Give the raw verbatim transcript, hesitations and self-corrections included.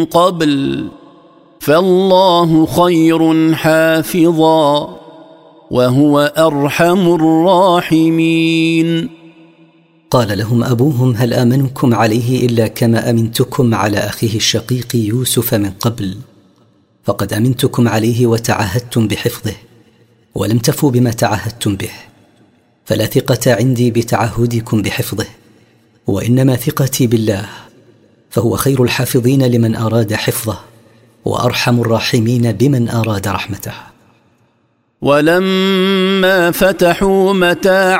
قبل فالله خير حافظا وهو أرحم الراحمين. قال لهم أبوهم: هل آمنكم عليه إلا كما أمنتكم على أخيه الشقيق يوسف من قبل؟ فقد أمنتكم عليه وتعهدتم بحفظه ولم تفوا بما تعهدتم به، فلا ثقة عندي بتعهدكم بحفظه، وإنما ثقتي بالله، فهو خير الحافظين لمن أراد حفظه وأرحم الراحمين بمن أراد رحمته. ولما فتحوا متاعهم